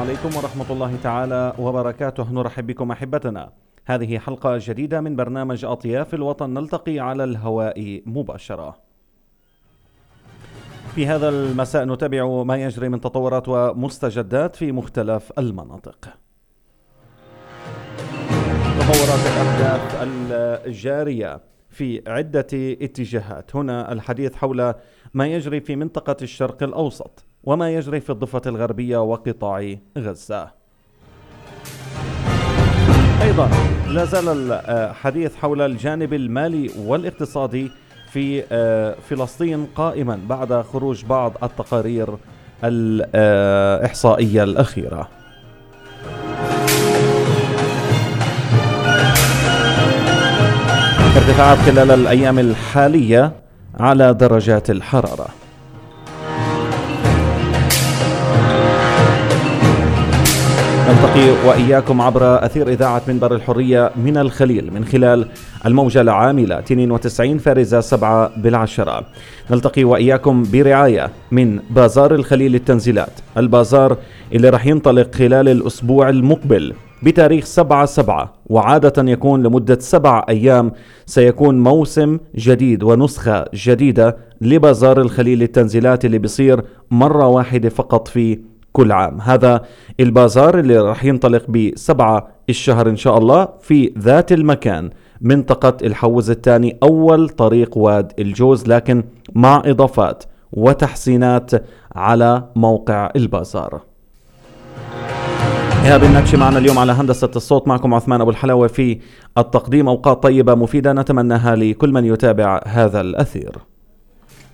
عليكم ورحمة الله تعالى وبركاته. نرحب بكم أحبتنا. هذه حلقة جديدة من برنامج أطياف الوطن، نلتقي على الهواء مباشرة. في هذا المساء نتابع ما يجري من تطورات ومستجدات في مختلف المناطق. تطورات الأحداث الجارية في عدة اتجاهات. هنا الحديث حول ما يجري في منطقة الشرق الأوسط وما يجري في الضفة الغربية وقطاع غزة. أيضا لا زال الحديث حول الجانب المالي والاقتصادي في فلسطين قائما بعد خروج بعض التقارير الإحصائية الأخيرة. ارتفاعات خلال الأيام الحالية على درجات الحرارة. نلتقي وإياكم عبر أثير إذاعة منبر الحرية من الخليل من خلال الموجة العاملة 92.7 نلتقي وإياكم برعاية من بازار الخليل للتنزيلات، البازار اللي رح ينطلق خلال الأسبوع المقبل بتاريخ 7/7، وعادة يكون لمدة 7 أيام. سيكون موسم جديد ونسخة جديدة لبازار الخليل للتنزيلات اللي بيصير مرة واحدة فقط في كل عام. هذا البازار اللي رح ينطلق ب7 الشهر إن شاء الله في ذات المكان، منطقة الحوز الثاني أول طريق واد الجوز، لكن مع إضافات وتحسينات على موقع البازار. إيهاب النكشي معنا اليوم على هندسة الصوت. معكم عثمان أبو الحلاوة في التقديم. أوقات طيبة مفيدة نتمناها لكل من يتابع هذا الأثير.